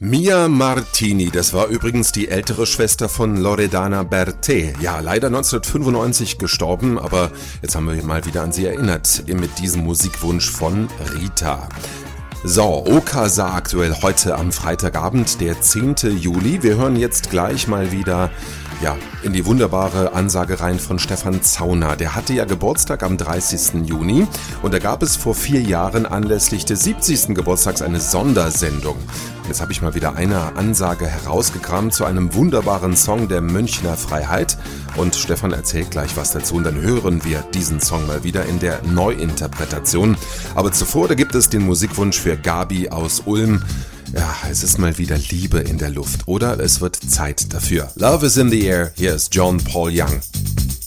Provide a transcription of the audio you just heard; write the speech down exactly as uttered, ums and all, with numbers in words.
Mia Martini, das war übrigens die ältere Schwester von Loredana Bertè. Ja, leider neunzehnhundertfünfundneunzig gestorben, aber jetzt haben wir mal wieder an sie erinnert, mit diesem Musikwunsch von Rita. So, Okasa aktuell heute am Freitagabend, der zehnte Juli. Wir hören jetzt gleich mal wieder ja, in die wunderbare Ansage rein von Stefan Zauner. Der hatte ja Geburtstag am dreißigsten Juni und da gab es vor vier Jahren anlässlich des siebzigsten Geburtstags eine Sondersendung. Jetzt habe ich mal wieder eine Ansage herausgekramt zu einem wunderbaren Song der Münchner Freiheit und Stefan erzählt gleich was dazu und dann hören wir diesen Song mal wieder in der Neuinterpretation. Aber zuvor, da gibt es den Musikwunsch für Gabi aus Ulm. Ja, es ist mal wieder Liebe in der Luft oder es wird Zeit dafür. Love is in the air, hier ist John Paul Young.